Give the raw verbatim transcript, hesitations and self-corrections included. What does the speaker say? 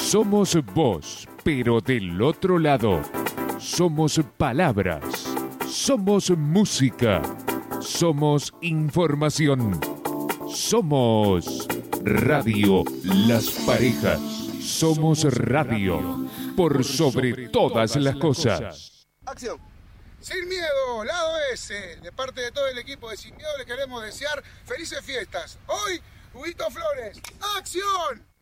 Somos voz, pero del otro lado. Somos palabras. Somos música. Somos información. Somos Radio Las Parejas. Somos radio. Por sobre todas las cosas. Acción. Sin miedo, lado S. De parte de todo el equipo de Sin Miedo les queremos desear felices fiestas. Hoy, Huguito Flores. ¡Acción!